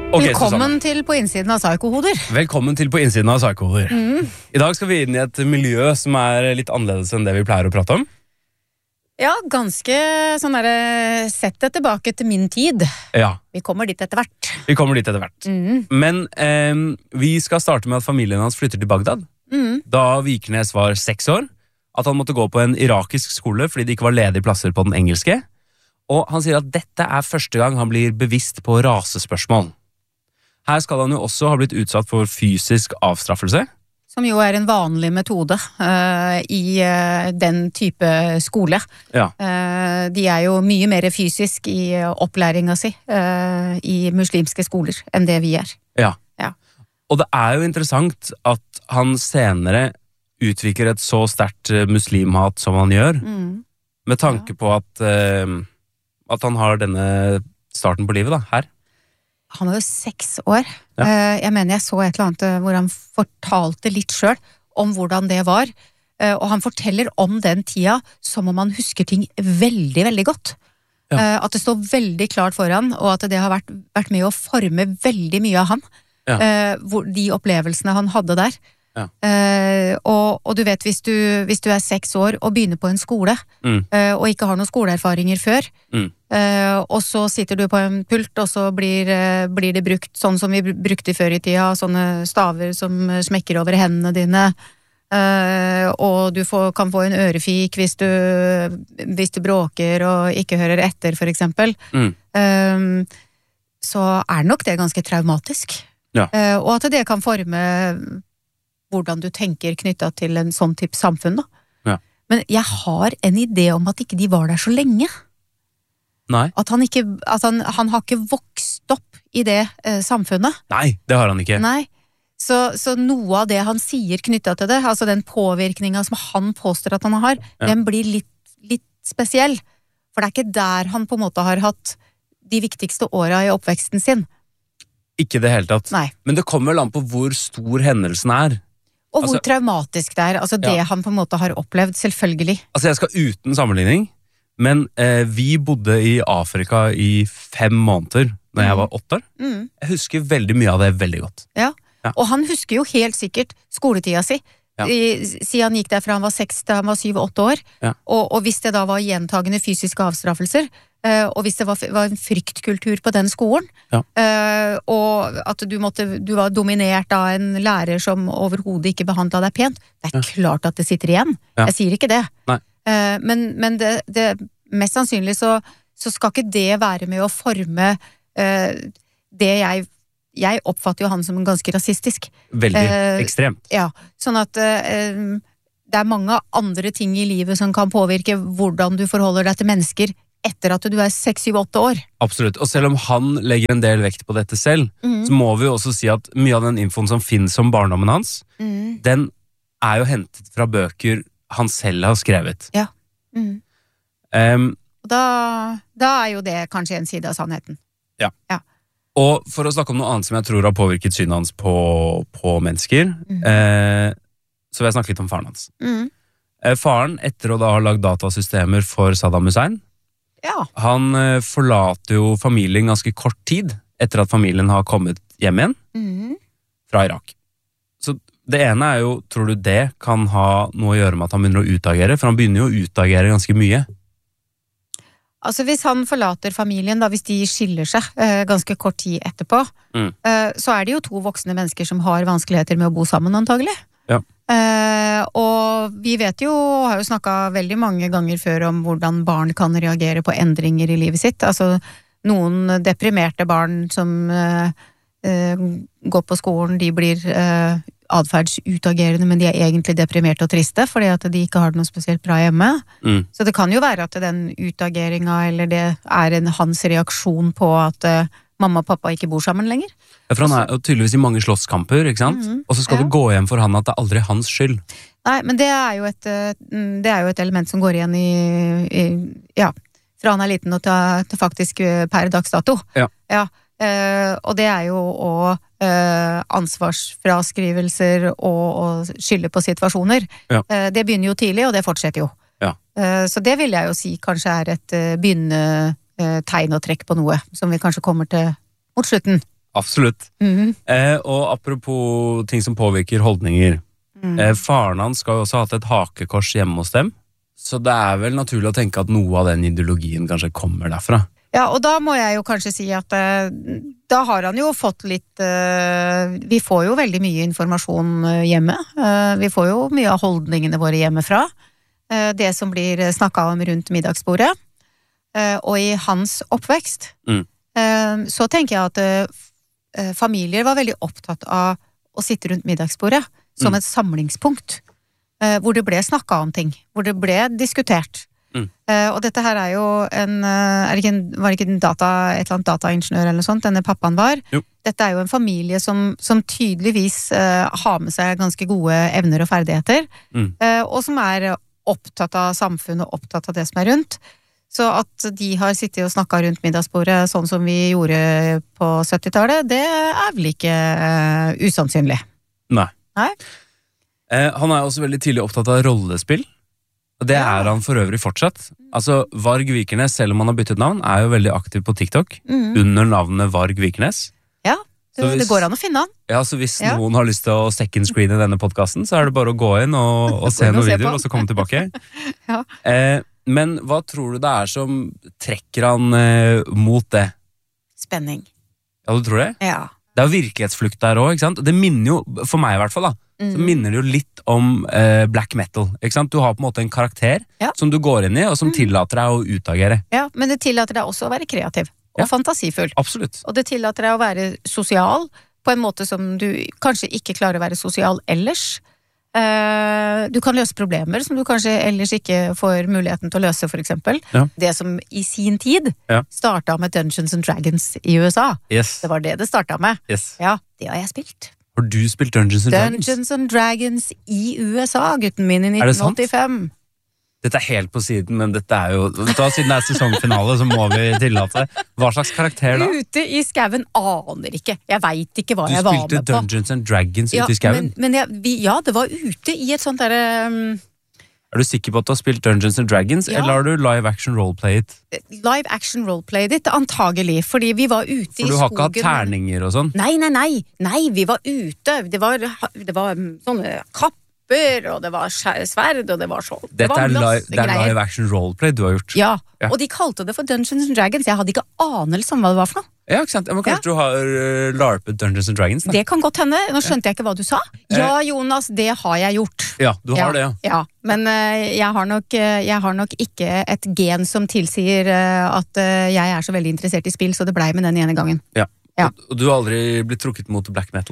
Okay, Velkommen til På innsiden av Psykohoder. Velkommen til På innsiden av Psykohoder. I dag skal vi inn i et miljø som litt annerledes enn det vi pleier å prate om. Ja, ganske sånn sett det tilbake til min tid. Ja. Vi kommer dit etter hvert. Men vi skal starte med at familien hans flytter til Bagdad. Da Vikernes var 6 år, at han måtte gå på en irakisk skole fordi det ikke var ledige plasser på den engelske. Og han sier at dette første gang han blir bevisst på rasespørsmål. Her skal han jo også ha blitt utsatt for fysisk avstraffelse. Som jo en vanlig metode i den type skole. Ja. De jo mye mer fysisk i opplæringa si i muslimske skoler enn det vi Ja. Ja. Og det jo interessant at han senere utvikler et så sterkt muslimhat som han gjør, med tanke på at han har denne starten på livet da, her. Han var jo 6 år. Jeg mener jeg så et eller annet hvor han fortalte litt selv om hvordan det var. Og han forteller om den tida som om han husker ting veldig, veldig godt. Ja. At det står veldig klart for han, og at det har vært med å forme veldig mye av han. Ja. De opplevelsene han hadde der. Ja. Og du vet, hvis du 6 år og begynner på en skole, og ikke har noen skoleerfaringer før, og så sitter du på en pult, og så blir det brukt sånn som vi brukte før i tida, sånne staver som smekker over hendene dine, og du kan få en ørefik hvis du bråker og ikke hører etter, for eksempel. Så det nok det ganske traumatisk. Ja. Og at det kan forme hvordan du tenker knyttet til en sånn type samfunn da. Ja. Men jeg har en idé om at ikke de var der så lenge. Nei. At han har ikke vokst opp i det samfunnet. Nei, det har han ikke. Nei. Så noe av det han sier knyttet til det, altså den påvirkningen som han påstår at han har, den blir litt spesiell. For det ikke der han på en måte har hatt de viktigste årene i oppveksten sin. Ikke det hele tatt. Nei. Men det kommer vel an på hvor stor hendelsen Og hvor traumatisk det altså det han på en måte har opplevd, selvfølgelig. Altså jeg skal uten sammenligning, men vi bodde i Afrika i 5 måneder når jeg var 8 år. Jeg husker veldig mye av det veldig godt. Ja, og han husker jo helt sikkert skoletida si, siden han gikk der fra han var 6 til han var 7-8 år, og hvis det da var gjentagende fysiske avstraffelser, og hvis det var en fryktkultur på den skolen, og at du var dominert av en lærer som overhodet ikke behandlet deg pent, det klart at det sitter igjen. Jeg sier ikke det. Nei. Men det mest sannsynlig så skal ikke det være med å forme det jeg oppfatter jo han som ganske rasistisk. Veldig ekstremt. Ja, sånn at det mange andre ting i livet som kan påvirke hvordan du forholder deg til mennesker etter at du 6-7-8 år. Absolutt, og selv om han legger en del vekt på dette selv, så må vi jo også si at mye av den infoen som finnes om barndommen hans, den jo hentet fra bøker han selv har skrevet. Ja. Da jo det kanskje en side av sannheten. Ja. Og for å snakke om noe annet som jeg tror har påvirket synet hans på mennesker, så vil jeg snakke litt om faren hans. Faren, etter å da ha lagd datasystemer for Saddam Hussein, han forlater jo familien ganske kort tid etter at familien har kommet hjem igjen fra Irak. Så det ene jo, tror du det kan ha noe å gjøre med at han begynner å utagere? For han begynner jo å utagere ganske mye. Altså hvis han forlater familien, da, hvis de skiller seg ganske kort tid etterpå, så det jo 2 voksne mennesker som har vanskeligheter med å bo sammen antagelig. Ja. Og vi vet jo, har jo snakket veldig mange ganger før om hvordan barn kan reagere på endringer i livet sitt. Altså noen deprimerte barn som går på skolen, de blir adferdsutagerende, men de egentlig deprimerte og triste, fordi at de ikke har det noe spesielt bra hjemme. Så det kan jo være at den utageringa, eller det hans reaksjon på at mamma og pappa ikke bor sammen lenger. Ja, for han jo tydeligvis i mange slåsskamper, ikke sant? Og så skal det gå hjem for han at det aldri hans skyld. Nei, men det jo et element som går igjen fra han liten og til faktisk per dags dato. Ja. Og det jo også ansvarsfraskrivelser og skylde på situasjoner. Det begynner jo tidlig, og det fortsetter jo. Så det vil jeg jo si kanskje et begynnende tegn og trekk på noe, som vi kanskje kommer til mot slutten. Absolutt. Og apropos ting som påvirker holdninger. Faren hans skal jo også ha hatt et hakekors hjemme hos dem, så det er vel naturlig å tenke at noe av den ideologien kanskje kommer derfra. Ja, og da må jeg jo kanskje si at da har han jo fått litt vi får jo veldig mye informasjon hjemme. Vi får jo mye av holdningene våre hjemmefra. Det som blir snakket om rundt middagsbordet. Og i hans oppvekst så tenker jeg at familier var veldig opptatt av å sitte rundt middagsbordet som et samlingspunkt, hvor det ble snakket om ting, hvor det ble diskutert. Og dette her er jo var det ikke et eller annet dataingeniør eller noe sånt, denne pappaen var. Jo. Dette er jo en familie som tydeligvis har med seg ganske gode evner og ferdigheter, og som er opptatt av samfunnet og opptatt av det som er rundt. Så at de har sittet og snakket rundt middagsbordet sånn som vi gjorde på 70-tallet, det er vel ikke usannsynlig. Nei. Han er også veldig tidlig opptatt av rollespill, og det er han for øvrig fortsatt. Altså, Varg Vikernes, selv om han har byttet navn, er jo veldig aktiv på TikTok, under navnet Varg Vikernes. Ja, det går an å finne han. Ja, så hvis noen har lyst til å second screen i denne podcasten, så er det bare å gå inn og se noen videoer, og så komme tilbake. Men hva tror du det er som trekker han mot det? Spenning. Ja, du tror det? Ja. Det er jo virkelighetsflukt der også, ikke sant? Det minner jo, for meg i hvert fall da, så minner det jo litt om black metal, ikke sant? Du har på en måte en karakter som du går inn i, og som tillater deg å utagere. Ja, men det tillater deg også å være kreativ og fantasifull. Absolutt. Og det tillater deg å være sosial på en måte som du kanskje ikke klarer å være sosial ellers. Du kan løse problemer som du kanskje ellers ikke får muligheten til å løse, for eksempel. Det som i sin tid startet med Dungeons and Dragons i USA. Det var det startet med. Ja, det har jeg spilt. Har du spilt Dungeons and Dragons? Dungeons and Dragons i USA, gutten min, i 1985. Dette er helt på siden, men dette er jo siden det er sesongfinale, så må vi tillate. Hva slags karakter da? Ute i skaven aner ikke. Jeg vet ikke hva jeg var med på. Du spilte Dungeons and Dragons ute i skaven? Men det var ute i et sånt der... Er du sikker på at du har spilt Dungeons and Dragons, eller har du live action roleplay it? Live action roleplay it, antagelig, fordi vi var ute i skogen. For du har ikke hatt terninger og sånn? Nei, vi var ute. Det var sånne kapp, og det var sverd, og det var sånn. Det er live action roleplay du har gjort. Ja, og de kalte det for Dungeons and Dragons. Jeg hadde ikke anelse om hva det var for noe. Ja, ikke sant? Men kanskje du har larpet Dungeons and Dragons da? Det kan godt hende. Nå skjønte jeg ikke hva du sa. Ja, Jonas, det har jeg gjort. Ja, du har det, ja. Men jeg har nok ikke et gen som tilsier at jeg er så veldig interessert i spill, så det ble med den ene gangen. Ja. Og du har aldri blitt trukket mot black metal?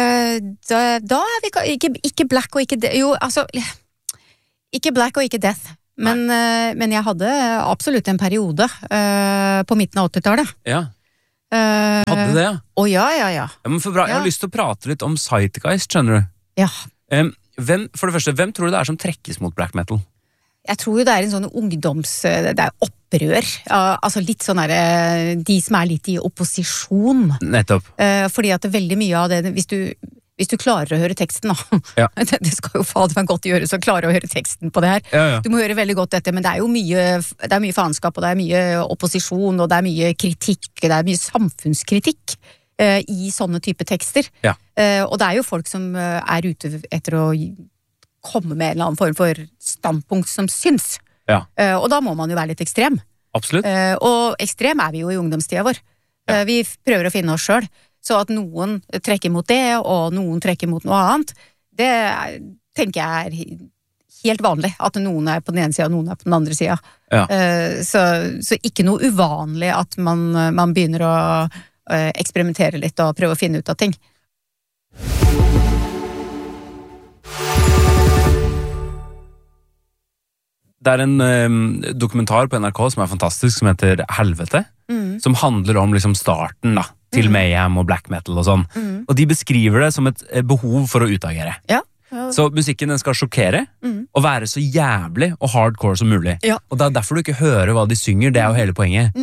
Da er vi ikke black og ikke jo, altså ikke black og ikke death, men jeg hadde absolutt en periode på midten av 80-tallet. Ja. Hadde det, ja? Ja. Men for bra, jeg har lyst til å prate litt om Zeitgeist, skjønner du? Ja. For det første, hvem tror du det er som trekkes mot black metal? Jeg tror jo det er en sånn det er opprør, altså litt sånn de som er litt i opposisjon. Nettopp. Fordi at veldig mye av det, hvis du klarer å høre teksten da, det skal jo fader meg godt gjøre så klarer å høre teksten på det her. Ja. Du må høre veldig godt dette, men det er jo mye faenskap, og det er mye opposisjon, og det er mye kritikk, det er mye samfunnskritikk i sånne type tekster. Ja. Og det er jo folk som er ute etter å komme med en eller annen form for standpunkt som syns. Ja. Og da må man jo være litt ekstrem. Absolutt. Og ekstrem er vi jo i ungdomstida vår. Vi prøver å finne oss selv. Så at noen trekker mot det, og noen trekker mot noe annet, det tenker jeg er helt vanlig. At noen er på den ene siden, og noen er på den andre siden. Ja. Så ikke noe uvanlig at man begynner å eksperimentere litt og prøve å finne ut av ting. Det er en dokumentar på NRK som er fantastisk, som heter Helvete, som handler om liksom starten da, til Mayhem og black metal og sånn. Og de beskriver det som et behov for å utagere. Ja. Så musikken den skal sjokkere, og være så jævlig og hardcore som mulig. Ja. Og det er derfor du ikke hører hva de synger, det er jo hele poenget.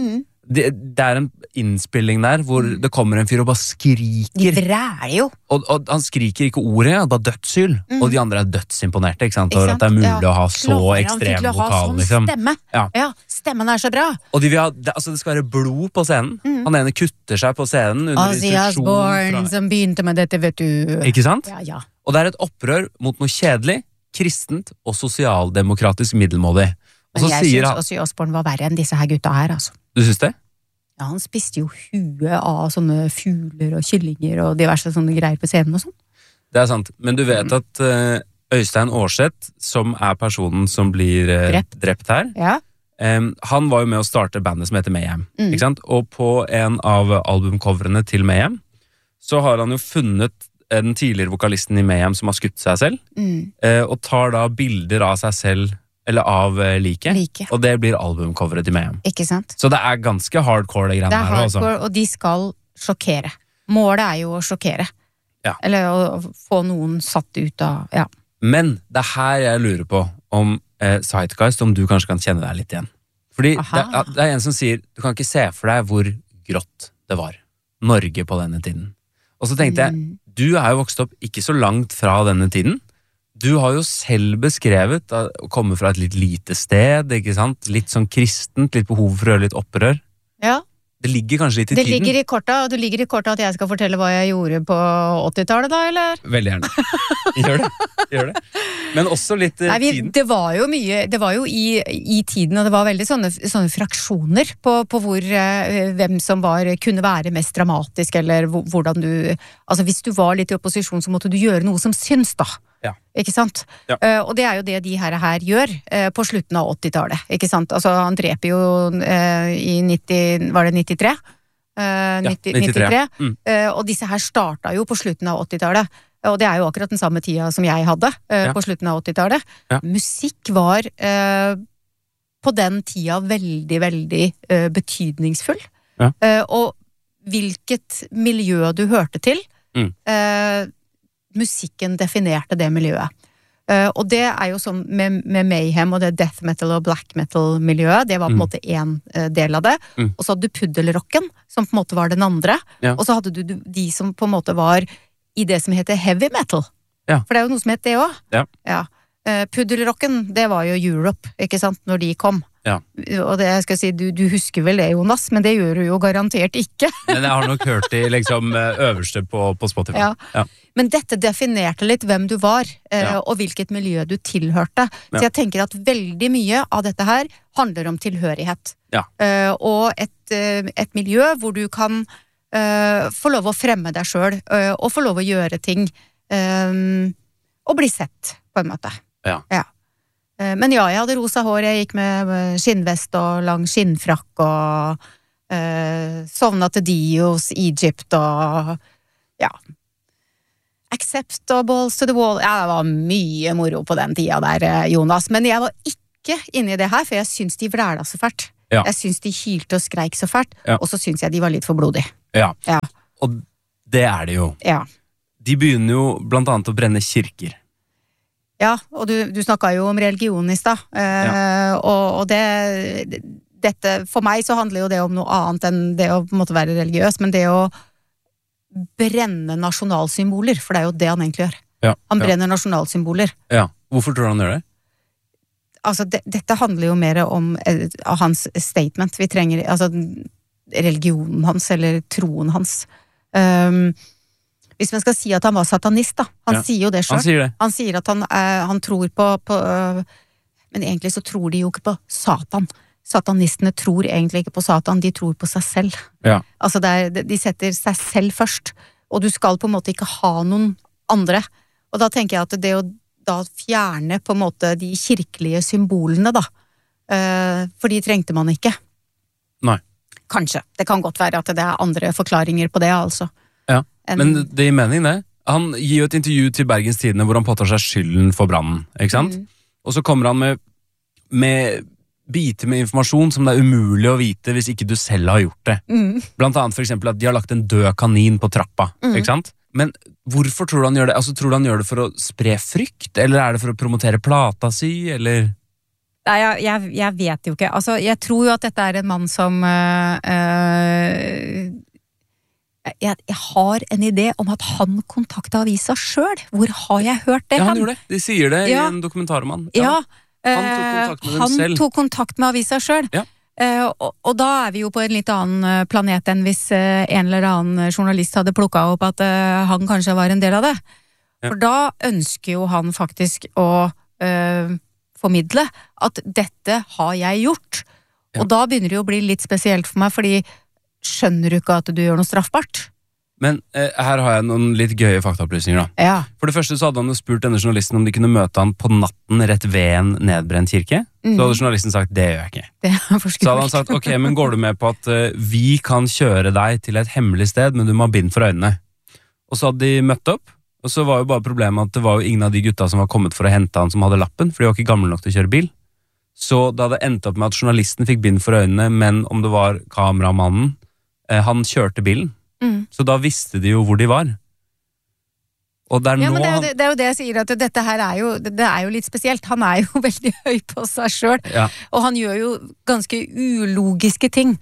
Det en innspilling der hvor det kommer en fyr og bare skriker. De vræler jo. Og han skriker ikke ordet, bare dødssyl. Og de andre dødsimponerte, ikke sant? Over at det mulig å ha så ekstrem vokal, liksom. Stemme. Ja, stemmen så bra. Og de vil ha, det skal være blod på scenen. Han ene kutter seg på scenen under Ozzy Osbourne som begynte med dette, vet du. Ikke sant? Ja. Og det et opprør mot noe kjedelig, kristent og sosialdemokratisk middelmådig. Og så jeg sier synes Ozzy Osbourne var verre enn disse her gutta her, altså. Du synes det? Ja, han spiste jo huet av sånne fugler og kyllinger og diverse sånne greier på scenen og sånn. Det sant, men du vet at Øystein Aarseth, som personen som blir drept her, ja. Han var jo med å starte bandet som heter Mayhem, ikke sant? Og på en av albumcoverene til Mayhem, så har han jo funnet den tidligere vokalisten i Mayhem som har skutt seg selv, og tar da bilder av seg selv, eller av like. Og det blir albumcoveret til Mayhem. Ikke sant? Så det ganske hardcore det greiene her. Det hardcore, og de skal sjokkere. Målet jo å sjokkere. Ja. Eller å få noen satt ut av, ja. Men det her jeg lurer på om Zeitgeist, om du kanskje kan kjenne deg litt igjen. Fordi det en som sier, du kan ikke se for deg hvor grått det var. Norge på denne tiden. Og så tenkte jeg, du jo vokst opp ikke så langt fra denne tiden. Du har jo selv beskrevet å komme fra et litt lite sted, ikke sant? Litt sånn kristent, litt behov for å gjøre litt opprør. Ja. Det ligger kanskje litt i tiden. Det ligger i kortet at jeg skal fortelle hva jeg gjorde på 80-tallet da, eller? Veldig gjerne. Gjør det. Men også litt tiden. Det var jo mye, det var jo i tiden, og det var veldig sånne fraksjoner på hvor, hvem som kunne være mest dramatisk, eller hvordan du, altså hvis du var litt i opposisjon, så måtte du gjøre noe som syns da. Ja. Ikke sant? Ja. Og det jo det de her gjør på slutten av 80-tallet, ikke sant? Altså han dreper jo i 90, var det 93? 93. Og disse her startet jo på slutten av 80-tallet, og det jo akkurat den samme tida som jeg hadde på slutten av 80-tallet. Ja. Musikk var på den tida veldig, veldig betydningsfull. Ja. Og hvilket miljø du hørte til, musikken definerte det miljøet. Og det jo sånn med Mayhem og det death metal og black metal miljøet, det var på en måte en del av det. Og så hadde du puddelrocken, som på en måte var den andre. Ja. Og så hadde du de som på en måte var i det som heter heavy metal. Ja. For det jo noe som het det også. Ja. Ja. Puddelrocken, det var jo Europe, ikke sant, når de kom. Ja. Og det skal jeg si, du husker vel det, Jonas, men det gjør du jo garantert ikke. Men jeg har nok hørt det liksom øverste på Spotify. Ja. Ja. Men dette definerte litt hvem du var, og hvilket miljø du tilhørte. Så jeg tenker at veldig mye av dette her handler om tilhørighet. Ja. Og et miljø hvor du kan få lov å fremme deg selv, og få lov å gjøre ting, og bli sett, på en måte. Ja. Ja. Men ja, jeg hadde rosa hår, jeg gikk med skinnvest og lang skinnfrakk og sovna til Dios, Egypt og ja, Accept og Balls to the Wall. Ja, det var mye moro på den tida der, Jonas, men jeg var ikke inne i det her, for jeg syns de vræla så fælt. Ja. Jeg syns de hylte og skreik så fælt, og så syns jeg de var litt for blodige. Ja. Ja, og det det jo. Ja. De begynner jo blant annet å brenne kirker. Ja, og du snakket jo om religion i sted, og dette, for meg så handler jo det om noe annet enn det å på en måte være religiøs, men det å brenne nasjonalsymboler, for det jo det han egentlig gjør. Ja, han brenner nasjonalsymboler. Ja, hvorfor tror du han gjør det? Altså, dette handler jo mer om hans statement. Vi trenger, altså, religionen hans, eller troen hans. Hvis man skal si at han var satanist da, han sier jo det selv. Han sier det. Han sier at han tror på men egentlig så tror de jo ikke på Satan. Satanistene tror egentlig ikke på Satan, de tror på seg selv. Ja. Altså de setter seg selv først, og du skal på en måte ikke ha noen andre. Og da tenker jeg at det å da fjerne på en måte de kirkelige symbolene da, for de trengte man ikke. Nei. Kanskje. Det kan godt være at det andre forklaringer på det, altså. Ja, men det gir mening det. Han gir jo et intervju til Bergens Tidende hvor han påtar seg skylden for brannen, ikke sant? Og så kommer han med biter med informasjon som det umulig å vite hvis ikke du selv har gjort det. Blant annet for eksempel at de har lagt en død kanin på trappa, ikke sant? Men hvorfor tror du han gjør det? Altså, tror du han gjør det for å spre frykt, eller det for å promotere plata si, eller? Nei, jeg vet jo ikke. Altså, jeg tror jo at dette en mann som jeg har en idé om at han kontakta avisa selv. Hvor har jeg hørt det? Ja, han gjorde det. De sier det i en dokumentar om han. Ja. Han tok kontakt med dem selv. Han tok kontakt med avisa selv. Ja. Og da vi jo på en litt annen planet enn hvis en eller annen journalist hadde plukket opp at han kanskje var en del av det. Ja. For da ønsker jo han faktisk å formidle at dette har jeg gjort. Ja. Og da begynner det jo å bli litt spesielt for meg, fordi skjønner du ikke at du gjør noe straffbart? Men her har jeg noen litt gøye faktaopplysninger da. Ja. For det første så hadde han jo spurt denne journalisten om de kunne møte han på natten rett ved en nedbrent kirke. Så hadde journalisten sagt, det gjør jeg ikke. Så hadde han sagt, ok, men går du med på at vi kan kjøre deg til et hemmelig sted, men du må ha bind for øynene. Og så hadde de møtt opp, og så var jo bare problemet at det var jo ingen av de gutta som var kommet for å hente han som hadde lappen, for de var ikke gamle nok til å kjøre bil. Så det hadde endt opp med at journalisten fikk bind for øynene, men om det var kameramannen, han kjørte bilen. Så da visste de jo hvor de var. Og det ja, men det er jo det jeg sier, at dette her det er jo litt spesielt. Han er jo veldig høy på seg selv, og han gjør jo ganske ulogiske ting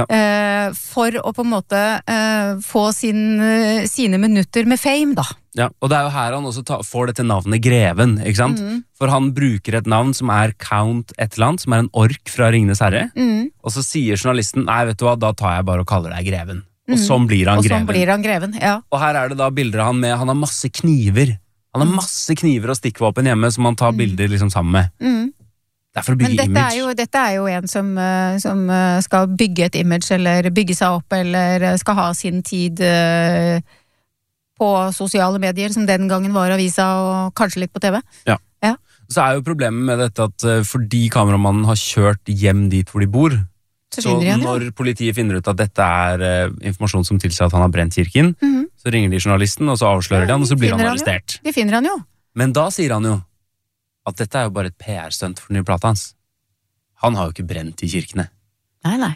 for å på en måte få sine minutter med fame, da. Ja, og det er jo her han også får dette navnet Greven, ikke sant? For han bruker et navn som Count et eller annet, som en ork fra Ringenes Herre, og så sier journalisten, nei, vet du hva, da tar jeg bare og kaller deg Greven. Og sånn blir han greven. Ja. Og her det da bilder av han med, han har masse kniver. Han har masse kniver og stikkvåpen hjemme som han tar bilder liksom sammen med. Det for å bygge image. Dette jo en som skal bygge et image, eller bygge seg opp, eller skal ha sin tid på sosiale medier, som den gangen var avisa, og kanskje litt på TV. Ja. Så jo problemet med dette at fordi kameramannen har kjørt hjem dit hvor de bor, så når politiet finner ut at dette informasjon som tilsier at han har brent kirken, så ringer de journalisten, og så avslører de han, og så blir han arrestert. De finner han jo. Men da sier han jo at dette jo bare et PR-stunt for den nye plata hans. Han har jo ikke brent i kirkene. Nei.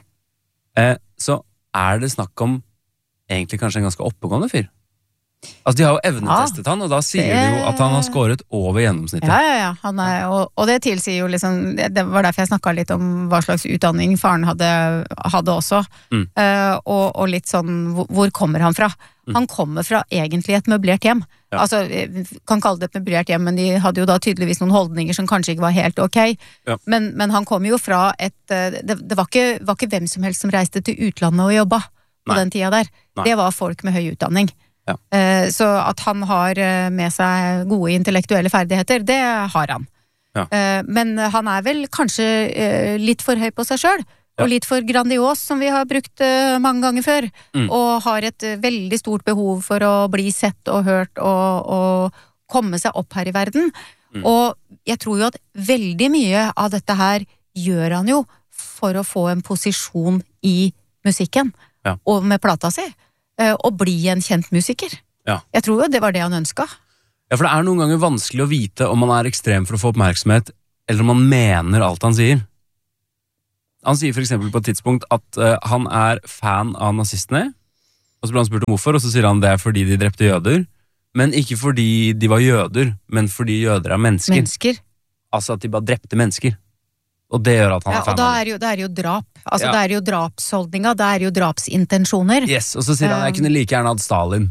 Så det snakk om egentlig kanskje en ganske oppegående fyr. Altså de har jo evnetestet han, og da sier de jo at han har skåret over gjennomsnittet. Ja, han og det tilsier jo liksom, det var derfor jeg snakket litt om hva slags utdanning faren hadde også, og litt sånn, hvor kommer han fra? Han kommer fra egentlig et møblert hjem. Altså, kan kalle det et møblert hjem, men de hadde jo da tydeligvis noen holdninger som kanskje ikke var helt ok. Men han kom jo fra det var ikke hvem som helst som reiste til utlandet og jobba på den tida der. Det var folk med høy utdanning. Så at han har med seg gode intellektuelle ferdigheter, det har han. Men han vel kanskje litt for høy på seg selv, og litt for grandios, som vi har brukt mange ganger før, og har et veldig stort behov for å bli sett og hørt og komme seg opp her i verden. Og jeg tror jo at veldig mye av dette her gjør han jo for å få en posisjon i musikken, og med plata si. Å bli en kjent musiker. Jeg tror jo det var det han ønsket. Ja, for det noen ganger vanskelig å vite om man ekstrem for å få oppmerksomhet, eller om man mener alt han sier. Han sier for eksempel på et tidspunkt at han fan av nazistene, og så ble han spurt om hvorfor, og så sier han det fordi de drepte jøder, men ikke fordi de var jøder, men fordi jøder mennesker. Altså at de bare drepte mennesker. Og det gjør at han fan av det. Og det jo drap. Altså det jo drapsholdninga, det jo drapsintensjoner. Yes, og så sier han, jeg kunne like gjerne hatt Stalin.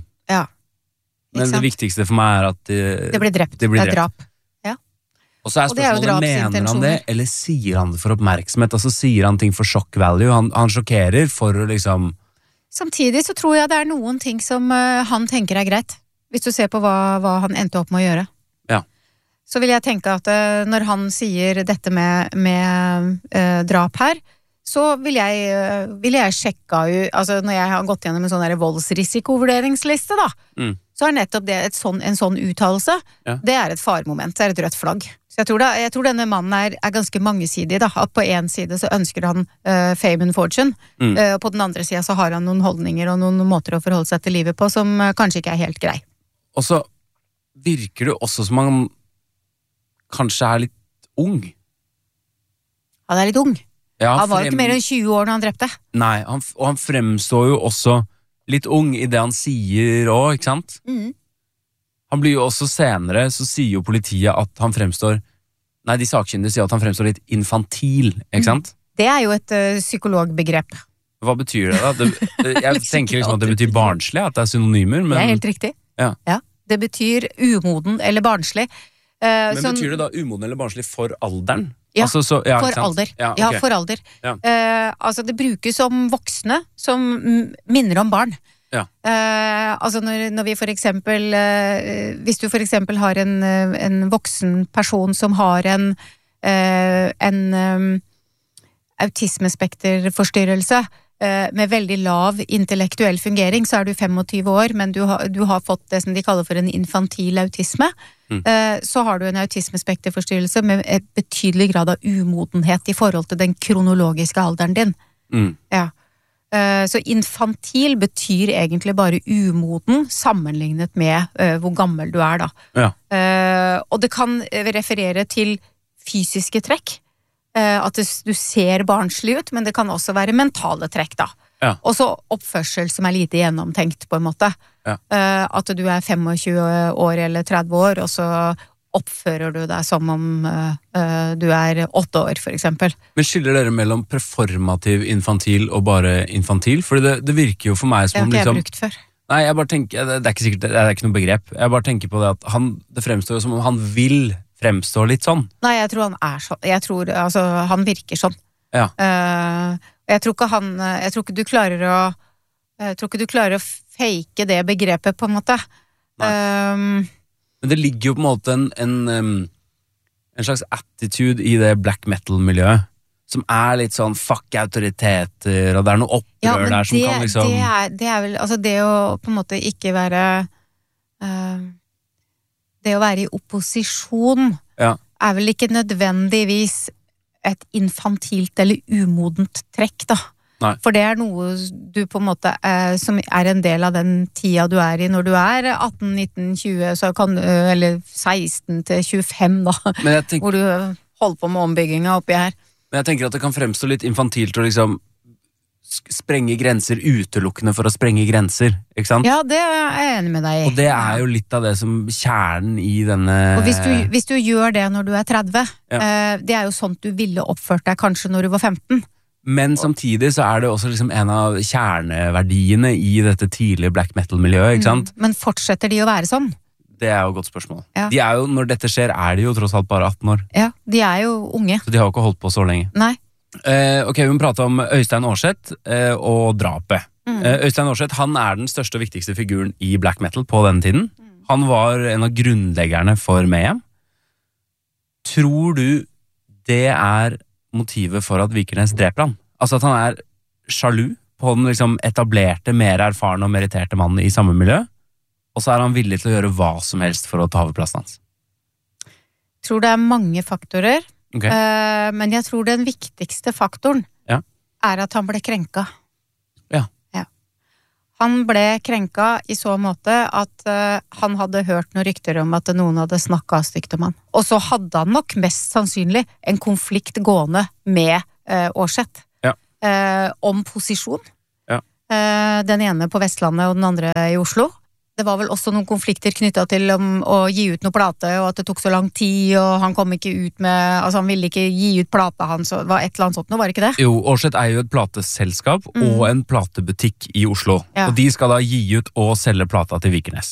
Men det viktigste for meg at det blir drept. Det er drap. Og så spørsmålet, mener han det, eller sier han det for oppmerksomhet? Altså sier han ting for shock value? Han sjokkerer for å liksom... Samtidig så tror jeg det noen ting som han tenker greit, hvis du ser på hva han endte opp med å gjøre. Så vil jeg tenke at når han sier dette med drap her, så vil jeg sjekke ut, altså når jeg har gått gjennom en sånn der voldsrisikovurderingsliste da, så nettopp det en sånn uttalelse, det et faremoment, det et rødt flagg. Så jeg tror denne mannen ganske mangesidig da, at på en side så ønsker han fame and fortune, på den andre siden så har han noen holdninger og noen måter å forholde seg til livet på som kanskje ikke helt grei. Og så virker det også som han kanskje litt ung. Han litt ung. Ja, han var jo ikke mer enn 20 år når han drepte. Nei, og han fremstår jo også litt ung i det han sier også, ikke sant? Han blir jo også senere, så sier jo politiet at han fremstår Nei, de sakkyndige sier at han fremstår litt infantil, ikke sant? Det jo et psykologbegrep. Hva betyr det da? Jeg tenker liksom at det betyr barnslig, at det synonymer, men... Det helt riktig. Ja. Det betyr umoden eller barnslig. Men betyr det da umoden eller barnslig for alderen? Ja, altså, for alder. Ja, okay. Ja, for alder. Ja. Altså det brukes om voksne som minner om barn. Ja. Altså når vi for eksempel hvis du for eksempel har en voksen person som har en autismespekterforstyrrelse med veldig lav intellektuell fungering, så du 25 år, men du har fått det som de kaller for en infantil autisme. Så har du en autismespekterforstyrrelse med et betydelig grad av umodenhet i forhold til den kronologiske alderen din. Ja. Så infantil betyr egentlig bare umoden sammenlignet med hvor gammel du da. Ja. Og det kan referere til fysiske trekk, at du ser barnslig ut, men det kan også være mentale trekk da. Ja. Og så oppførsel som lite gjennomtenkt på en måte. Ja. At du 25 år eller 30 år, og så oppfører du deg som om du 8 år, for eksempel. Men skiller dere mellom performativ infantil og bare infantil? Fordi det virker jo for meg som om Det har liksom... ikke jeg brukt før. Nei, jeg bare tenker, det ikke sikkert, det ikke noe begrep. Jeg bare tenker på det at det fremstår jo som om han vil fremstå litt sånn. Nei, jeg tror han sånn. Jeg tror, altså, han virker sånn. Ja. Jeg tror ikke du klarer å fake det begrepet, på en måte. Men det ligger jo på en måte en slags attitude i det black metal-miljøet, som litt sånn fuck autoriteter, og det noe opprør der som kan liksom... Det vel, altså det å på en måte ikke være... det å være i opposisjon vel ikke nødvendigvis et infantilt eller umodent trekk, da. Nei. For det noe du på en måte som en del av den tida du i når du 18, 19, 20, så kan, eller 16 til 25 da, hvor du holder på med ombygginga oppi her. Men jeg tenker at det kan fremstå litt infantilt å liksom sprenge grenser utelukkende for å sprenge grenser, ikke sant? Ja, det jeg enig med deg i. Og det jo litt av det som kjernen i denne... Og hvis du gjør det når du 30, det jo sånt du ville oppført deg kanskje når du var 15. Men samtidig så det også liksom en av kjerneverdiene i dette tidlige black metal-miljøet, ikke sant? Men fortsetter de å være sånn? Det jo et godt spørsmål. Ja. De jo, når dette skjer, de jo tross alt bare 18 år. Ja, de jo unge. Så de har jo ikke holdt på så lenge. Nei. Ok, vi må prate om Øystein Aarseth og drapet. Øystein Aarseth, han den største og viktigste figuren i black metal på denne tiden. Han var en av grunnleggerne for Mayhem. Tror du det motivet for at Vikernes dreper han? Altså at han sjalu på den liksom etablerte, mer erfarne og meritterte mannen i samme miljø, og så han villig til å gjøre hva som helst for å ta over plassen hans? Jeg tror det mange faktorer. Okay. Men jeg tror den viktigste faktoren at han ble krenka. Ja. Han ble krenka i så måte at han hadde hørt noen rykter om at noen hadde snakket stygt om han. Og så hadde han nok mest sannsynlig en konflikt gående med Aarseth om posisjon. Ja. Den ene på Vestlandet og den andre i Oslo. Det var vel også noen konflikter knyttet til å gi ut noe plate, og at det tok så lang tid, og han kom ikke ut med, altså han ville ikke gi ut plata hans, og det var et eller annet sånt, var det ikke det? Jo, Aarseth jo et plateselskap og en platebutikk i Oslo, og de skal da gi ut og selge plata til Vikernes.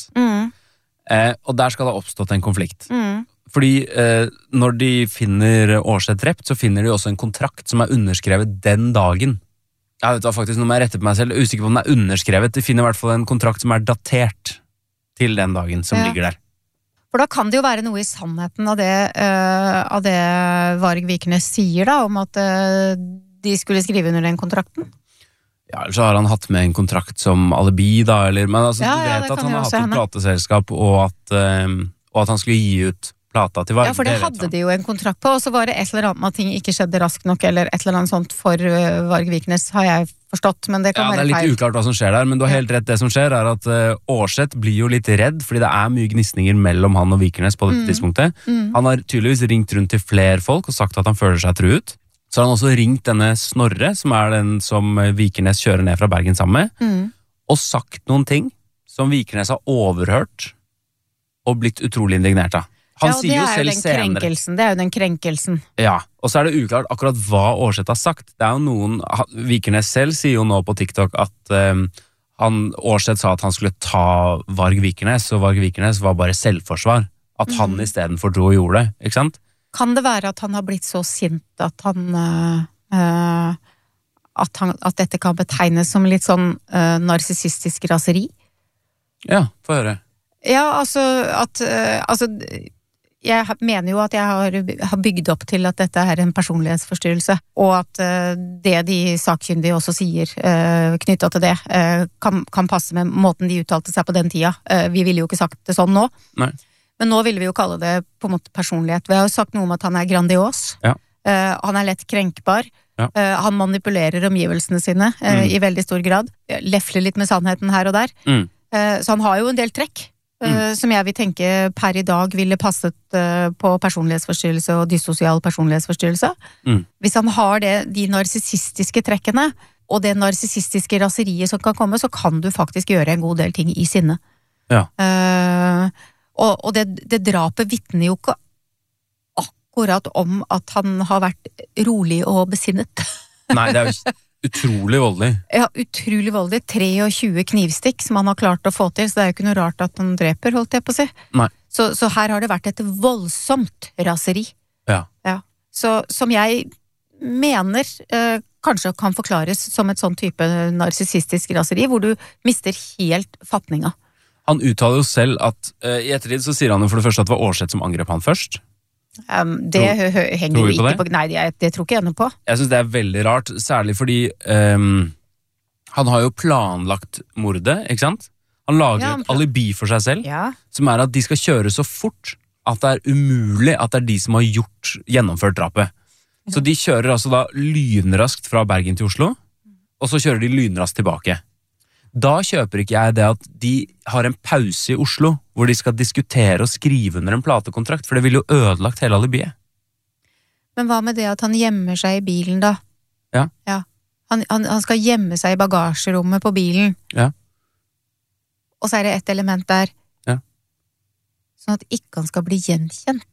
Og der skal det ha oppstått en konflikt. Fordi når de finner Aarseth drept, så finner de også en kontrakt som underskrevet den dagen. Jeg vet faktisk, nå må jeg rette på meg selv, usikker på om den underskrevet. De finner i hvert fall en kontrakt som datert til den dagen som ligger der. For da kan det jo være noe i sannheten av det Varg Vikernes sier da, om at de skulle skrive under den kontrakten. Ja, eller så har han hatt med en kontrakt som alibi da, eller, men altså, du vet at han har hatt et plateselskap, og at han skulle gi ut plata til Varg. Ja, for det hadde de jo en kontrakt på, og så var det et eller annet med at ting ikke skjedde raskt nok, eller et eller annet sånt for Varg Vikernes, har jeg forstått, men det kan være feil. Ja, det litt uklart hva som skjer der, men du har helt rett. Det som skjer at Aarseth blir jo litt redd, fordi det mye gnisninger mellom han og Vikernes på dette tidspunktet. Han har tydeligvis ringt rundt til flere folk og sagt at han føler seg truet. Så har han også ringt denne Snorre, som den som Vikernes kjører ned fra Bergen sammen med, og sagt noen ting som Vikernes har overhørt og blitt utrolig indignert av. Han sier jo selv senere. Det er jo den krenkelsen. Ja, og så er det uklart akkurat hva Aarseth har sagt. Det er jo noen, Vikernes selv sier jo nå på TikTok at Aarseth sa at han skulle ta Varg Vikernes, og Varg Vikernes var bare selvforsvar. At han i stedet for dro og gjorde det, ikke sant? Kan det være at han har blitt så sint at at dette kan betegnes som litt sånn narsissistisk raseri? Ja, få høre. Ja, altså jeg mener jo at jeg har bygd opp til at dette er en personlighetsforstyrrelse, og at det de sakkyndige også sier knyttet til det, kan passe med måten de uttalte seg på den tida. Vi ville jo ikke sagt det sånn nå. Nei. Men nå ville vi jo kalle det på en måte personlighet. Vi har jo sagt noe om at han er grandios. Ja. Han er lett krenkbar. Ja. Han manipulerer omgivelsene sine i veldig stor grad. Lefler litt med sannheten her og der. Så han har jo en del trekk som jeg vil tenke per i dag ville passet på personlighetsforstyrrelse og dysosial personlighetsforstyrrelse. Hvis han har de narsissistiske trekkene og det narsissistiske raseriet som kan komme, så kan du faktisk gjøre en god del ting i sinne. Ja. Og det drapet vitner jo ikke akkurat om at han har vært rolig og besinnet. Nei, det er jo utrolig voldelig. Ja, utrolig voldelig. 23 knivstikk som han har klart å få til, så det er jo ikke noe rart at han dreper, holdt jeg på å si. Nei. Så her har det vært et voldsomt raseri. Ja. Så som jeg mener kanskje kan forklares som et sånn type narsissistisk raseri, hvor du mister helt fatninga. Han uttaler jo selv at i ettertid så sier han jo for det første at det var Aarseth som angrep han først. Det henger jo ikke på. Nei, det tror ikke jeg noe på. Jeg synes det er veldig rart, særlig fordi han har jo planlagt mordet, ikke sant? Han lager et alibi for seg selv, som er at de skal kjøre så fort at det er umulig at det er de som har gjennomført drapet. Så de kjører altså da lynraskt fra Bergen til Oslo, og så kjører de lynraskt tilbake. Da kjøper ikke jeg det at de har en pause i Oslo, hvor de skal diskutere og skrive under en platekontrakt, for det ville jo ødelagt hele alibiet. Men hva med det at han gjemmer seg i bilen da? Ja. Han skal gjemme seg i bagasjerommet på bilen. Ja. Og så er det et element der. Ja. Sånn at ikke han skal bli gjenkjent.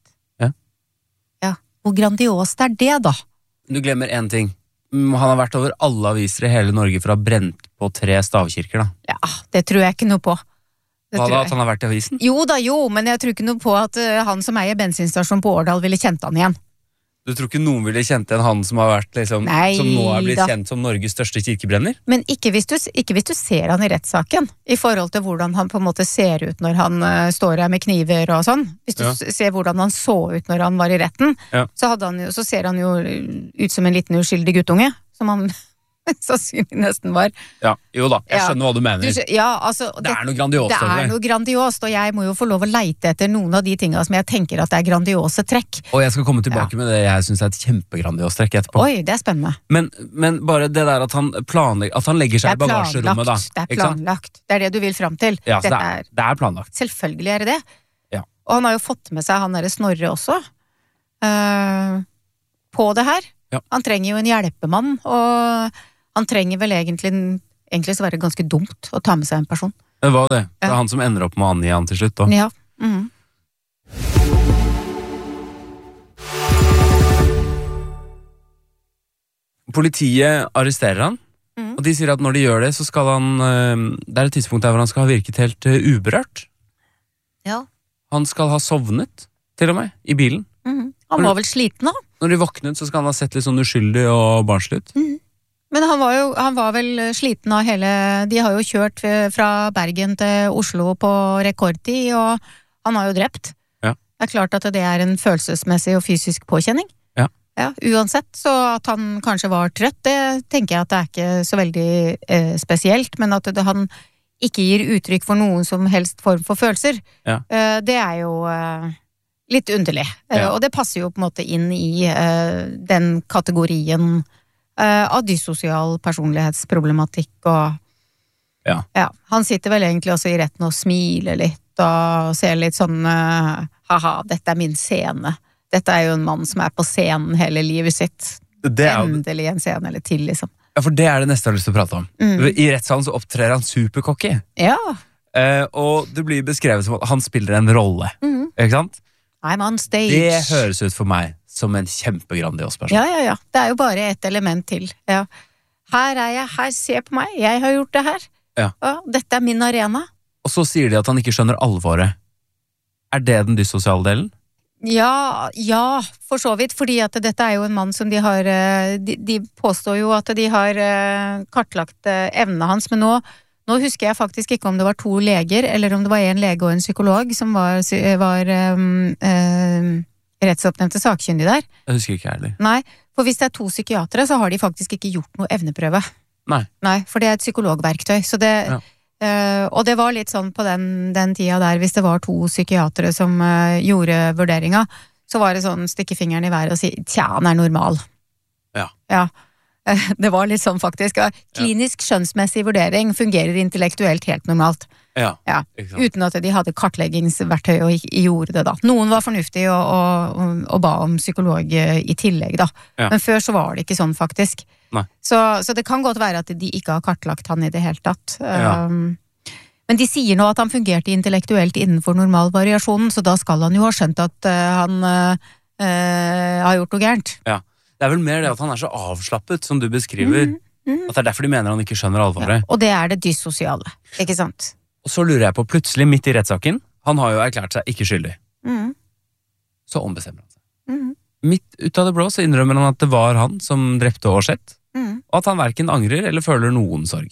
Ja. Hvor grandiost er det da? Du glemmer en ting. Han har vært over alle aviser i hele Norge for å ha brent på 3 stavkirker, da. Ja, det tror jeg ikke noe på. Hva da, at han har vært i avisen? Jo, men jeg tror ikke noe på at han som eier bensinstasjon på Årdal ville kjent han igjen. Du tror ikke noen ville kjent en han som har vært liksom, som nå er blitt kjent som Norges største kirkebrenner? Men ikke hvis du ser han i rettssaken, i forhold til hvordan han på en måte ser ut når han står her med kniver og sånn. Hvis du ser hvordan han så ut når han var i retten, så ser han jo ut som en liten uskyldig guttunge, som han sannsynlig nesten var. Ja, jo da, jeg skjønner hva du mener. Altså, det er noe grandiost. Det er noe grandiost, og jeg må jo få lov å leite etter noen av de tingene som jeg tenker at det er grandiose trekk. Og jeg skal komme tilbake med det jeg synes er et kjempegrandios trekk etterpå. Oi, det er spennende. Men bare det der at han legger seg i bagasjerommet da. Det er planlagt. Det er det du vil fram til. Ja, det er planlagt. Selvfølgelig er det det. Ja. Og han har jo fått med seg han der Snorre også. På det her. Ja. Han trenger jo en hjelpemann, og han trenger vel egentlig så være ganske dumt å ta med seg en person. Det var det. Det er han som ender opp med å angi han til slutt da. Ja. Politiet arresterer han, og de sier at når de gjør det, så skal han det er et tidspunkt der hvor han skal ha virket helt uberørt. Ja. Han skal ha sovnet, til og med, i bilen. Han var vel sliten da. Når de våknet, så skal han ha sett litt sånn uskyldig og barnslig ut. Men han var vel sliten av de har jo kjørt fra Bergen til Oslo på rekordtid, og han har jo drept. Ja. Det er klart at det er en følelsesmessig og fysisk påkjenning. Ja, uansett, så at han kanskje var trøtt, det tenker jeg at det er ikke så veldig spesielt, men at han ikke gir uttrykk for noen som helst form for følelser, det er jo litt underlig. Og det passer jo på en måte inn i den kategorien av dysosial personlighetsproblematikk, og han sitter vel egentlig også i retten og smiler litt og ser litt sånn haha, dette er min scene. Dette er jo en mann som er på scenen hele livet sitt. Endelig en scene eller til, liksom. Ja, for det er det neste jeg har lyst til å prate om. I rettssalen så opptrer han supercocky. Ja. Og det blir beskrevet som at han spiller en rolle, ikke sant? I'm on stage. Det høres ut for meg som en kjempegrandios person. Ja. Det jo bare et element til. Ja. Her jeg, her, se på meg, jeg har gjort det her. Ja. Dette min arena. Og så sier de at han ikke skjønner alvoret. Det den dyssosiale delen? Ja, for så vidt, fordi at dette jo en mann som de har, de påstår jo at de har kartlagt evnene hans, men nå husker jeg faktisk ikke om det var 2 leger, eller om det var en lege og en psykolog som var rettsoppnevnte sakkyndig der. Jeg husker ikke heller. Nei, for hvis det 2 psykiatere, så har de faktisk ikke gjort noe evneprøve. Nei, for det et psykologverktøy, så det... Ja. Og det var litt sånn på den tida der, hvis det var 2 psykiatere som gjorde vurderinga, så var det sånn stikke fingeren i været og si, tja, han normal. Ja. Det var litt sånn faktisk. Klinisk skjønnsmessig vurdering fungerer intellektuelt helt normalt. Ja. Uten at de hadde kartleggingsverktøy og gjorde det da. Noen var fornuftige og ba om psykolog i tillegg da. Men før så var det ikke sånn faktisk. Så det kan godt være at de ikke har kartlagt han i det hele tatt. Men de sier nå at han fungerte intellektuelt innenfor normalvariasjonen, så da skal han jo ha skjønt at han har gjort noe gærent. Ja, det vel mer det at han så avslappet, som du beskriver. At det derfor de mener han ikke skjønner alvoret. Og det det dyssosiale, ikke sant? Og så lurer jeg på, plutselig midt i rettssaken, han har jo erklært seg ikke skyldig. Så ombestemmer han seg. Midt ut av det blå så innrømmer han at det var han som drepte Aarseth, og at han hverken angrer eller føler noen sorg.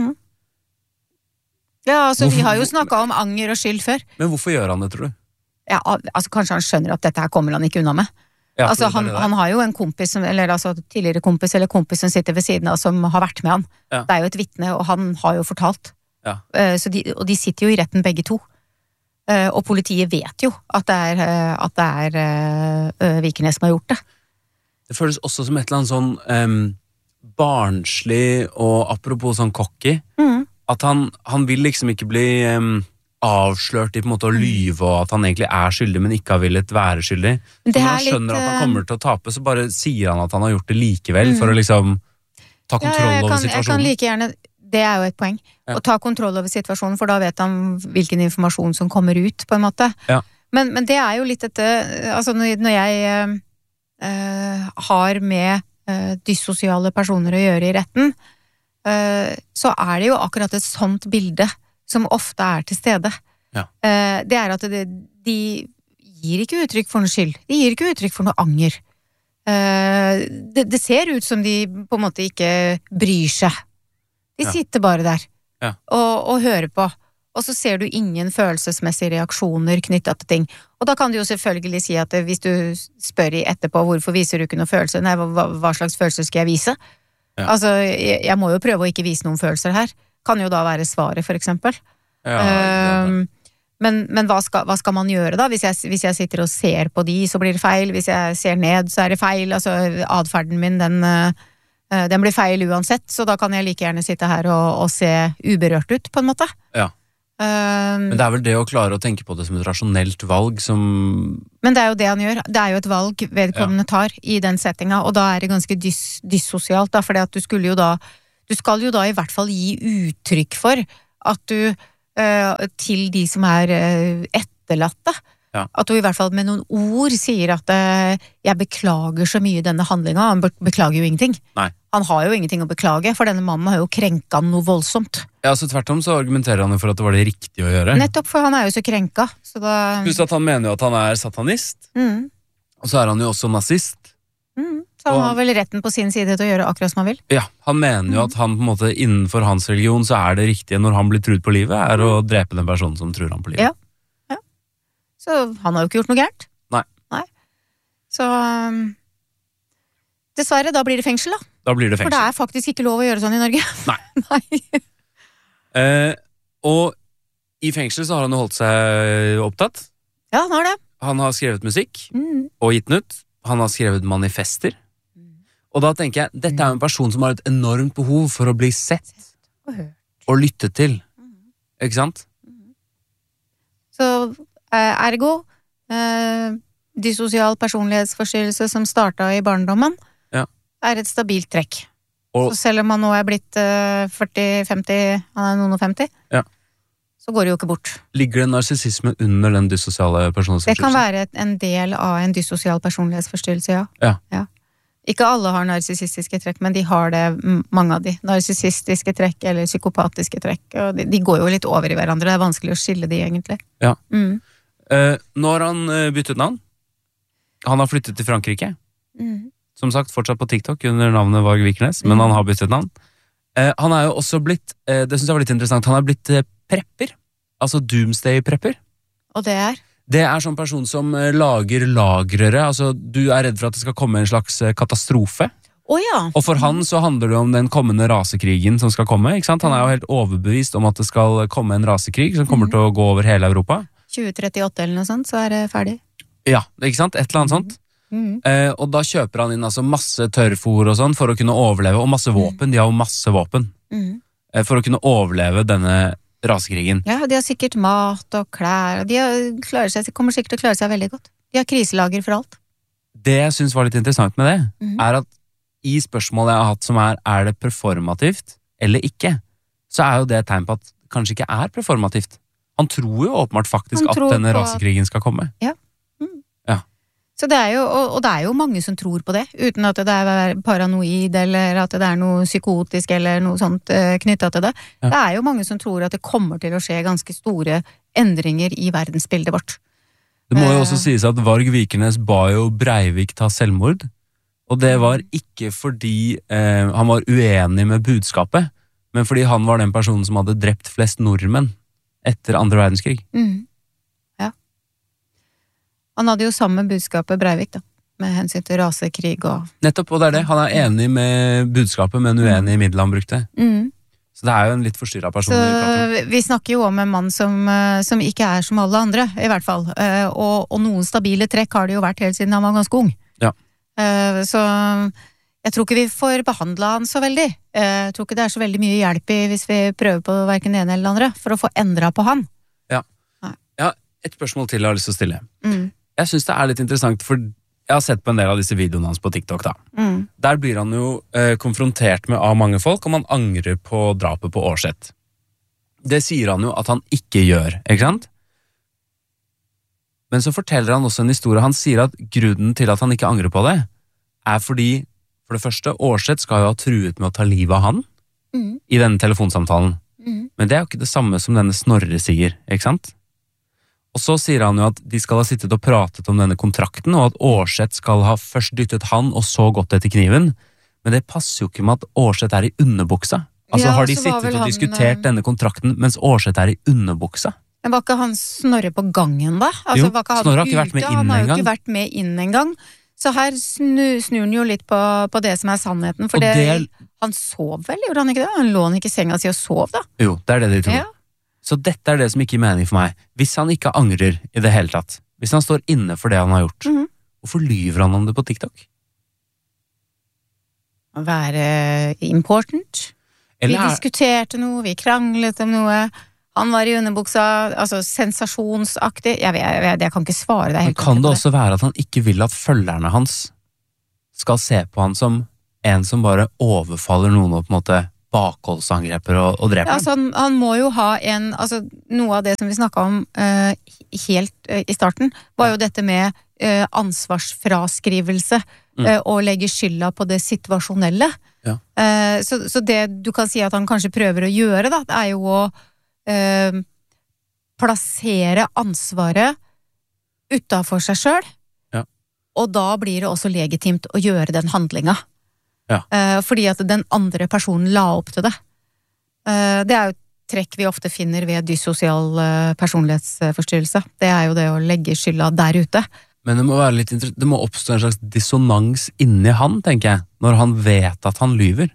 Ja, altså vi har jo snakket om anger og skyld før. Men hvorfor gjør han det, tror du? Ja, altså kanskje han skjønner at dette her kommer han ikke unna med. Ja, altså han har jo en kompis, eller altså tidligere kompis eller kompis som sitter ved siden av som har vært med han. Ja. Det jo et vitne, og han har jo fortalt. Ja. Og de sitter jo i retten begge to. Og politiet vet jo at det Vikernes som har gjort det. Det føles også som et eller annet sånn barnslig og apropos sånn cocky, at han vil liksom ikke bli avslørt i på en måte å lyve, og at han egentlig skyldig, men ikke har villet være skyldig. Når han skjønner at han kommer til å tape, så bare sier han at han har gjort det likevel, for å liksom ta kontroll over situasjonen. Jeg kan like gjerne, det jo et poeng, å ta kontroll over situasjonen, for da vet han hvilken informasjon som kommer ut, på en måte. Ja. Men det jo litt dette, altså når jeg har med dyssosiale personer å gjøre i retten, så det jo akkurat et sånt bilde som ofte til stede. Ja. Det at de gir ikke uttrykk for noe skyld. De gir ikke uttrykk for noe anger. Det ser ut som de på en måte ikke bryr seg. De sitter bare der og hører på. Og så ser du ingen følelsesmessige reaksjoner knyttet til ting. Og da kan du jo selvfølgelig si at hvis du spør etterpå hvorfor viser du ikke noen følelser, nei, hva slags følelser skal jeg vise? Ja. Altså, jeg må jo prøve å ikke vise noen følelser her. Kan jo da være svaret, for eksempel. Men hva skal man gjøre da? Hvis jeg sitter og ser på de, så blir det feil. Hvis jeg ser ned, så det feil. Altså, adferden min, den blir feil uansett, så da kan jeg like gjerne sitte her og se uberørt ut, på en måte. Ja. Men det vel det å klare å tenke på det som et rasjonelt valg som... Men det jo det han gjør. Det jo et valg vedkommende tar i den settinga, og da det ganske dyssosialt, da, fordi at du skal jo da i hvert fall gi uttrykk for at du til de som etterlatte, at du i hvert fall med noen ord sier at jeg beklager så mye denne handlinga. Han beklager jo ingenting. Nei. Han har jo ingenting å beklage, for denne mannen har jo krenka noe voldsomt. Ja, så tvert om så argumenterer han jo for at det var det riktige å gjøre. Nettopp, for han jo så krenka. Så da... Pluss at han mener jo at han satanist, og så han jo også nazist. Så han har vel retten på sin side til å gjøre akkurat som han vil. Ja, han mener jo at han på en måte innenfor hans religion så det riktige når han blir truet på livet, å drepe den personen som truer han på livet. Ja. Så han har jo ikke gjort noe gærent. Nei. Så dessverre, da blir det fengsel da. Da blir det fengsel. For det faktisk ikke lov å gjøre sånn i Norge. Nei. Og i fengsel så har han jo holdt seg opptatt. Ja, han har det. Han har skrevet musikk og gitt den ut. Han har skrevet manifester. Og da tenker jeg, dette jo en person som har et enormt behov for å bli sett og lyttet til. Ikke sant? Så ergo dyssosial personlighetsforstyrrelse som startet i barndommen et stabilt trekk. Så selv om han nå blitt 40-50, han noen og 50, så går det jo ikke bort. Ligger det narsissisme under den dyssosiale personlighetsforstyrrelsen? Det kan være en del av en dyssosial personlighetsforstyrrelse, ja. Ikke alle har narsissistiske trekk, men de har det, mange av de. Narsissistiske trekk eller psykopatiske trekk, og de går jo litt over i hverandre. Det er vanskelig å skille de, egentlig. Ja. Nå har han byttet navn. Han har flyttet til Frankrike. Som sagt, fortsatt på TikTok under navnet Varg Vikernes, men han har byttet navn. Han er jo også blitt, det synes jeg var litt interessant, han er blitt prepper. Altså doomsday-prepper. Og det er? Det er sånn person som lager lagrere, altså du er redd for at det skal komme en slags katastrofe. Ja. Og for han så handler det om den kommende rasekrigen som skal komme, ikke sant? Han er jo helt overbevist om at det skal komme en rasekrig som kommer til å gå over hele Europa. 2038 eller noe sånt, så er det ferdig. Ja, ikke sant? Et eller annet sånt. Og da kjøper han inn altså masse tørrfôr og sånn for å kunne overleve, og masse våpen, de har jo masse våpen. For å kunne overleve denne rasekrigen. Ja, de har sikkert mat og klær, og de kommer sikkert til å klare seg veldig godt. De har kriselager for alt. Det jeg synes var litt interessant med det, er at i spørsmålet jeg har hatt som er det performativt eller ikke, så er jo det et tegn på at det kanskje ikke er performativt. Han tror jo åpenbart faktisk at denne rasekrigen skal komme. Ja. Så det er jo, og det er jo mange som tror på det, uten at det er paranoid, eller at det er noe psykotisk, eller noe sånt knyttet til det. Ja. Det er jo mange som tror at det kommer til å skje ganske store endringer i verdensbildet vårt. Det må jo også sies at Varg Vikernes ba jo Breivik ta selvmord, og det var ikke fordi han var uenig med budskapet, men fordi han var den personen som hadde drept flest nordmenn etter andre verdenskrig. Han hadde jo samme budskapet Breivik da, med hensyn til rasekrig og... Nettopp, og det er det. Han er enig med budskapet, men uenig i middelet han brukte. Så det er jo en litt forstyrret person. Så vi snakker jo om en mann som ikke er som alle andre, i hvert fall. Og noen stabile trekk har det jo vært helt siden han var ganske ung. Ja. Så jeg tror ikke vi får behandlet han så veldig. Jeg tror ikke det er så veldig mye hjelp i hvis vi prøver på hverken det ene eller det andre, for å få endret på han. Ja. Et spørsmål til jeg har lyst til å stille. Jeg synes det er litt interessant, for jeg har sett på en del av disse videoene hans på TikTok da. Der blir han jo konfrontert med av mange folk, og man angrer på drapet på Aarseth. Det sier han jo at han ikke gjør, ikke sant? Men så forteller han også en historie. Han sier at grunnen til at han ikke angrer på det, er fordi, for det første, Aarseth skal jo ha truet med å ta livet av han i denne telefonsamtalen. Men det er jo ikke det samme som denne Snorre sier, ikke sant? Og så sier han jo at de skal ha sittet og pratet om denne kontrakten, og at Aarseth skal ha først dyttet han, og så gått etter kniven. Men det passer jo ikke med at Aarseth er i underbuksa. Altså har de sittet og diskutert denne kontrakten, mens Aarseth er i underbuksa? Men var ikke han Snorre på gangen da? Altså, jo, Snorre har ikke vært med inn en gang. Han har jo ikke vært med inn en gang. Så her snur han jo litt på det som er sannheten, for han sov vel, gjorde han ikke det? Han lå ikke i senga si og sov da? Jo, det er det de tror. Ja. Så dette er det som ikke gir mening for meg. Hvis han ikke angrer i det hele tatt, hvis han står inne for det han har gjort, hvorfor lyver han om det på TikTok? Å være important. Vi diskuterte noe, vi kranglet om noe, han var i underbuksa, altså sensasjonsaktig. Jeg kan ikke svare deg helt. Men kan det også være at han ikke vil at følgerne hans skal se på han som en som bare overfaller noen og på en måte bakholdsangreper og dreper? Ja, altså han må jo ha noe av det som vi snakket om helt i starten, var jo dette med ansvarsfraskrivelse og legge skylda på det situasjonelle. Ja. Så det du kan si at han kanskje prøver å gjøre da, det er jo å plassere ansvaret utenfor seg selv, og da blir det også legitimt å gjøre den handlinga. Ja. Fordi at den andre personen la opp til det. Det er jo trekk vi ofte finner ved dyssosial personlighetsforstyrrelse. Det er jo det å legge skylda der ute. Men det må være litt interessant. Det må oppstå en slags dissonans inni han, tenker jeg, når han vet at han lyver.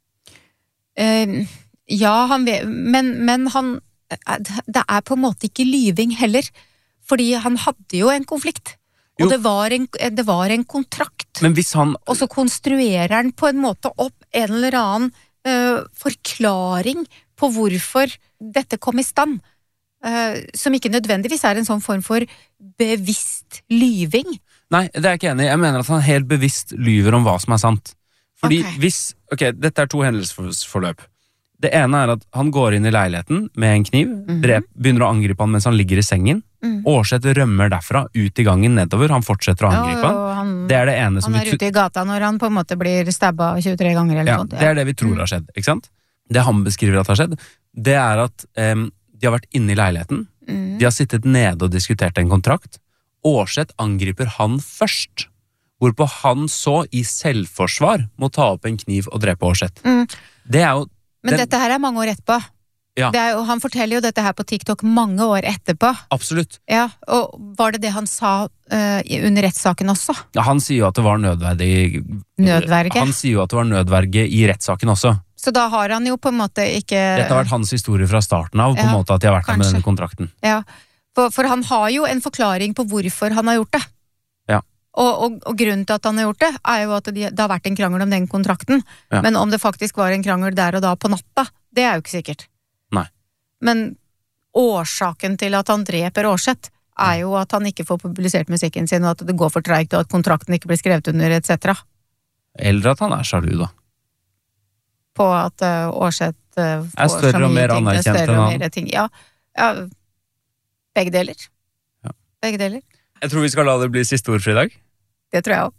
Ja, han vet, men han det er på en måte ikke lyving heller, fordi han hadde jo en konflikt. Og det var en kontrakt. Men hvis han... Og så konstruerer han på en måte opp en eller annen forklaring på hvorfor dette kom i stand. Som ikke nødvendigvis er en sånn form for bevisst lyving. Nei, det er jeg ikke enig i. Jeg mener at han helt bevisst lyver om hva som er sant. Fordi hvis... Ok, dette er to hendelsesforløp. Det ene er at han går inn i leiligheten med en kniv, begynner å angripe han mens han ligger i sengen. Aarseth rømmer derfra, ut i gangen, nedover. Han fortsetter å angripe han. Det er det ene som han ute i gata når han på en måte blir stabba 23 ganger eller sånt. Det er det vi tror har skjedd, ikke sant? Det han beskriver at har skjedd, det er at de har vært inne i leiligheten. De har sittet nede og diskutert en kontrakt. Aarseth angriper han først, hvorpå han så i selvforsvar må ta opp en kniv og drepe Aarseth. Det er jo Men dette her er mange år etterpå. Ja. Han forteller jo dette her på TikTok mange år etterpå. Absolutt. Ja, og var det han sa under rettssaken også? Ja, han sier jo at det var nødverge. Han sier jo at det var nødverge i rettssaken også. Så da har han jo på en måte ikke... Dette har vært hans historie fra starten av, på en måte at de har vært der med denne kontrakten. Ja, for han har jo en forklaring på hvorfor han har gjort det. Ja. Og grunnen til at han har gjort det, er jo at det har vært en krangel om den kontrakten. Ja. Men om det faktisk var en krangel der og da på natta, det er jo ikke sikkert. Nei. Men årsaken til at han dreper Aarseth er jo at han ikke får publisert musikken sin, og at det går for tregt, og at kontrakten ikke blir skrevet under, etc. Eller at han er sjalu, da. På at Aarseth får større og mer anerkjent enn han. Ja, begge deler. Ja. Begge deler. Jeg tror vi skal la det bli siste ord for i dag. Det tror jeg også.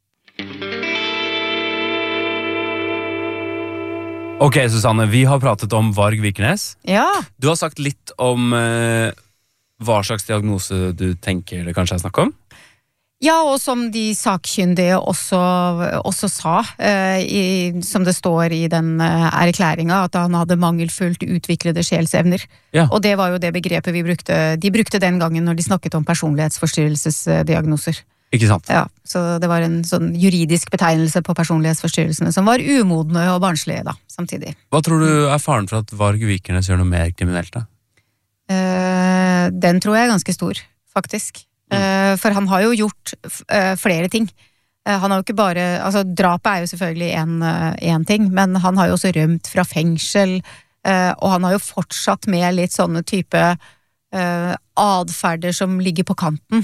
Ok, Susanne, vi har pratet om Varg Vikernes. Ja. Du har sagt litt om hva slags diagnose du tenker det kanskje er snakk om. Ja, og som de sakkyndige også sa, som det står i den erklæringa, at han hadde mangelfullt utviklede sjelsevner. Ja. Og det var jo det begrepet de brukte den gangen når de snakket om personlighetsforstyrrelsesdiagnoser. Ikke sant? Ja, så det var en sånn juridisk betegnelse på personlighetsforstyrrelsene som var umodne og barnslige da, samtidig. Hva tror du er faren for at Varg Vikernes gjør noe mer kriminelt da? Den tror jeg er ganske stor, faktisk. For han har jo gjort flere ting. Han har jo ikke bare, altså drapet er jo selvfølgelig en ting, men han har jo også rømt fra fengsel, og han har jo fortsatt med litt sånne type adferder som ligger på kanten.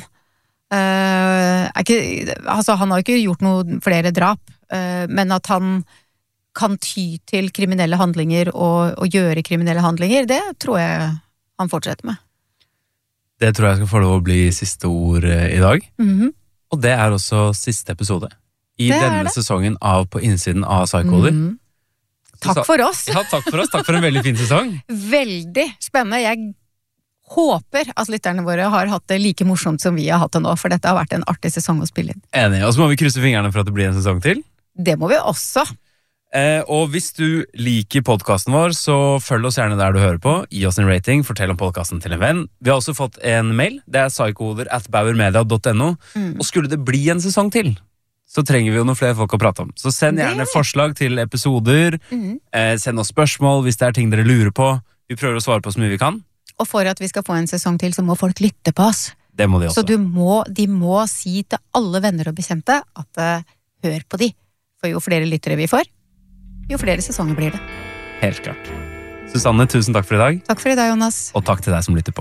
Han har jo ikke gjort noen flere drap, men at han kan ty til kriminelle handlinger og gjøre kriminelle handlinger, det tror jeg han fortsetter med. Det tror jeg skal få lov å bli siste ord i dag. Og det er også siste episode i denne sesongen av På innsiden av Psykoder. Takk for oss. Ja, takk for oss. Takk for en veldig fin sesong. Veldig spennende. Jeg håper at lytterne våre har hatt det like morsomt som vi har hatt det nå, for dette har vært en artig sesong å spille inn. Enig, og så må vi krysse fingrene for at det blir en sesong til. Det må vi også. Og hvis du liker podcasten vår, så følg oss gjerne der du hører på. Gi oss en rating, fortell om podcasten til en venn. Vi har også fått en mail, det er psykoder@bauermedia.no. Og skulle det bli en sesong til, så trenger vi jo noen flere folk å prate om. Så send gjerne forslag til episoder, send oss spørsmål hvis det er ting dere lurer på. Vi prøver å svare på så mye vi kan. Og for at vi skal få en sesong til, så må folk lytte på oss. Det må de også. Så de må si til alle venner og bekjente at hør på de. For jo flere lyttere vi får, jo flere sesonger blir det. Helt klart. Susanne, tusen takk for i dag. Takk for i dag, Jonas. Og takk til deg som lytter på.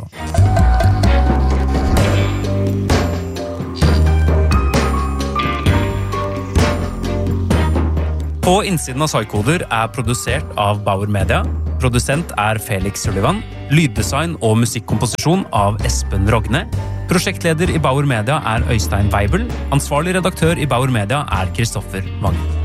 På innsiden av Psykoder er produsert av Bauer Media. Produsent er Felix Sullivan. Lyddesign og musikkomposisjon av Espen Rogne. Prosjektleder i Bauer Media er Øystein Weibel. Ansvarlig redaktør i Bauer Media er Kristoffer Wange.